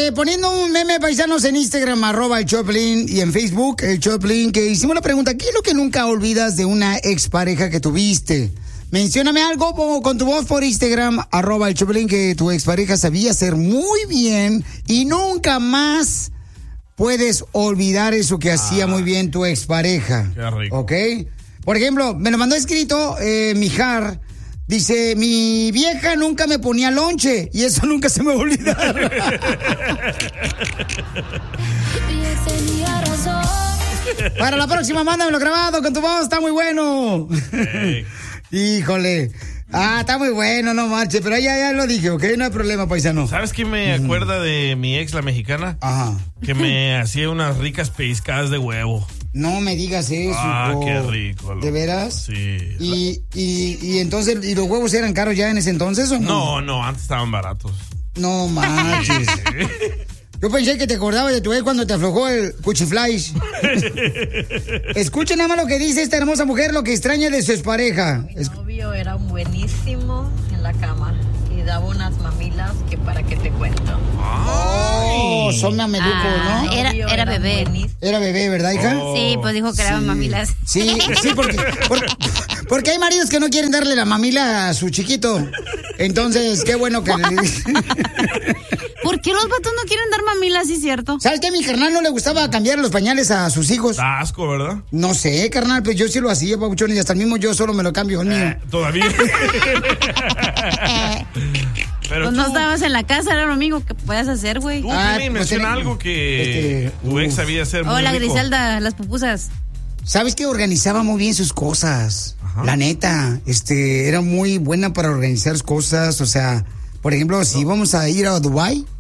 poniendo un meme, paisanos, en Instagram, @ el Choplin, y en Facebook, el Choplin, que hicimos la pregunta, ¿qué es lo que nunca olvidas de una expareja que tuviste? Mencióname algo con tu voz por Instagram, @ el Choplin, que tu expareja sabía hacer muy bien y nunca más puedes olvidar eso que hacía muy bien tu expareja. Qué rico. ¿Ok? Por ejemplo, me lo mandó escrito Mijar. Dice, mi vieja nunca me ponía lonche y eso nunca se me va a olvidar. Para la próxima, mándamelo grabado con tu voz, está muy bueno. Hey. Híjole. Está muy bueno, no marche, pero ya lo dije, ¿ok? No hay problema, paisano. ¿Sabes qué me acuerda de mi ex, la mexicana? Ajá. Que me hacía unas ricas pellizcadas de huevo. No me digas eso. Qué rico. ¿De veras? Sí. Y entonces, ¿y los huevos eran caros ya en ese entonces o no? No, antes estaban baratos. No manches. Yo pensé que te acordabas de tu ex cuando te aflojó el cuchiflies. Escuchen nada más lo que dice esta hermosa mujer, lo que extraña de su expareja. Mi novio era buenísimo en la cama y daba unas mamilas que para qué te cuento. Oh, son mamelucos, ¿no? Era bebé. Era bebé, ¿verdad, hija? Sí, pues dijo que eran mamilas. Sí, porque hay maridos que no quieren darle la mamila a su chiquito. Entonces, qué bueno que... ¿Por qué los vatos no quieren dar mamilas, sí, cierto? ¿Sabes qué? A mi carnal no le gustaba cambiar los pañales a sus hijos. Da asco, ¿verdad? No sé, carnal, pues yo sí lo hacía, papuchón, y hasta el mismo yo solo me lo cambio, el mío. Todavía. Pero pues no estabas en la casa, era lo mismo que podías hacer, güey. Menciona algo que tu ex sabía hacer muy Hola, rico. Griselda, las pupusas. ¿Sabes que organizaba muy bien sus cosas? Ajá. La neta, era muy buena para organizar cosas, o sea, por ejemplo, si íbamos a ir a Dubái,